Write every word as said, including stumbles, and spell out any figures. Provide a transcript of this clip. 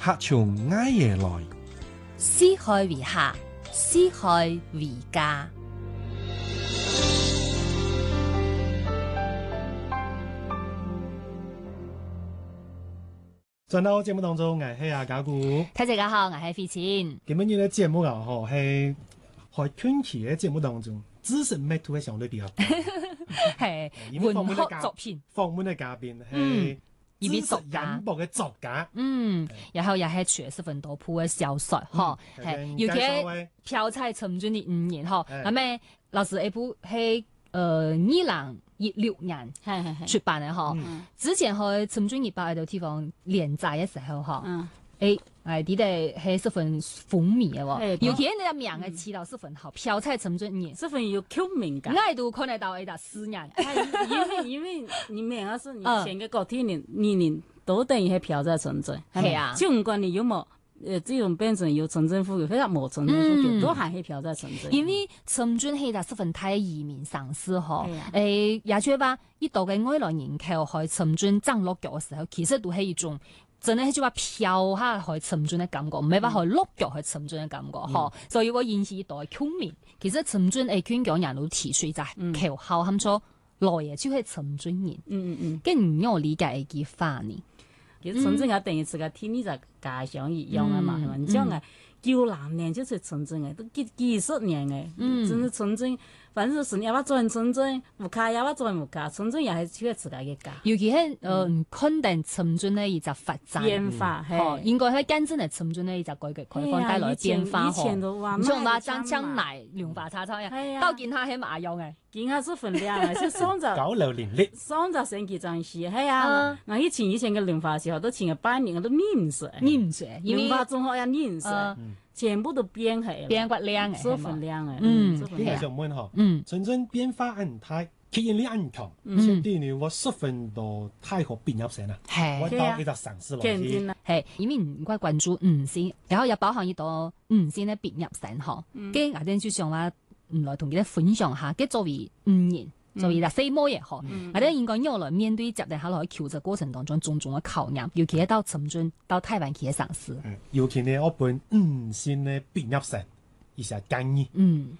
客從埃耶來， 四海為客，四海為家。 在到節目當中，我係阿賈古。 大家好，我係費錢。 今日嘅節目啊，嗬係喺近期嘅節目當中，知識密度係相對比較高。 係文學作品， 訪問嘅嘉賓係一位作家， 引博嘅作家。 嗯，然後又係出十分多部嘅小說，嗬，係尤其係飄彩沉醉的五年，嗬，咁咩老師一部係誒二零一六年出版嘅，嗬，之前喺沉醉日報喺度地方連載嘅時候，嗬，誒。誒，啲哋係十分風靡嘅喎，尤其你個名嘅詞到十分好，飄彩沉醉年， 十分有口名感。 我都看得到一個思念， 因為因為你名啊是你前個個體年年年都等於係飄彩沉醉， 係啊， 就唔管你有冇誒這種變成有沉醉富有，或者冇沉醉富有，都還係飄彩沉醉。 因為沉醉係個十分太移民上司嗬，誒，也就話一到嘅外來人口去沉醉漲落腳嘅時候，其實都係一種。真係就話飄下去沉醉嘅感覺，唔係話去落腳去沉醉嘅感覺，嗬、嗯。所以我引起到共鳴。其實沉醉係圈講人都提出就係橋後喊咗來嘢，就係沉醉人。嗯嗯嗯，跟唔用我理解嘅句話呢？ 其實沉醉嘅定義係個天呢就家鄉一樣啊嘛，係咪？你講嘅九零年就是沉醉嘅，都幾幾十年嘅，嗯，真係沉醉。反正是你要話做沉醉，無卡要話做無卡，沉醉也係超越自家嘅家。 尤其係誒，肯定沉醉呢一隻發展變化， 係應該係真正係沉醉呢一隻改革開放帶來變化。 以前都話， 唔像話將將來兩化叉叉嘅，到見下係麻用嘅， 見下是分量嘅，是雙就九六年歷， 雙就成幾張戲，係啊。我以前以前嘅兩化時候都前個半年我都念唔熟， 念唔熟， 兩化中學要念唔熟。全部都變係， 變骨靚嘅， 十分靚嘅。 嗯， 應該上問嗬， 嗯， 真正變化很大，吸引力很強。相對於我十分多太可變入成啦，我到呢個城市落去， 係因為唔該關注五線，然後又包含呢度五線咧變入成嗬，跟阿丁就想話唔來同佢哋分享下，跟作為五年。所以就四模嘢嗬，或者應該要來面對接定下來求職過程當中種種嘅考驗，尤其係到沉醉到台灣企嘅城市。 尤其呢我本五線呢變入成，而且建議。 嗯，